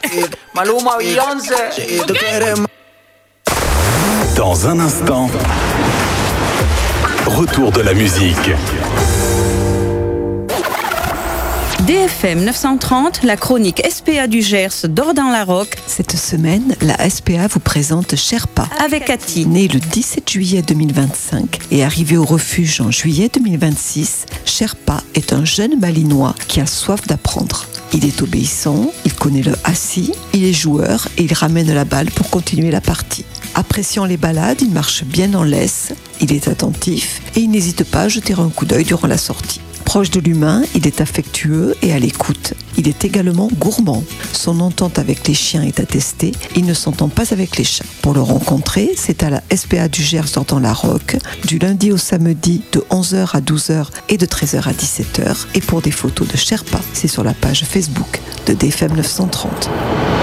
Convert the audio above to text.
Maluma, Beyoncé. Dans un instant, retour de la musique. DFM 930, la chronique SPA du Gers d'Ordan-la-Roque. Cette semaine, la SPA vous présente Sherpa. Avec Cathy. Né le 17 juillet 2025 et arrivé au refuge en juillet 2026, Sherpa est un jeune Malinois qui a soif d'apprendre. Il est obéissant, il connaît le assis, il est joueur et il ramène la balle pour continuer la partie. Appréciant les balades, il marche bien en laisse, il est attentif et il n'hésite pas à jeter un coup d'œil durant la sortie. Proche de l'humain, il est affectueux et à l'écoute. Il est également gourmand. Son entente avec les chiens est attestée. Il ne s'entend pas avec les chats. Pour le rencontrer, c'est à la SPA du Gers d'Ordan-la-Roque, du lundi au samedi de 11h à 12h et de 13h à 17h. Et pour des photos de Sherpa, c'est sur la page Facebook de DFM 930.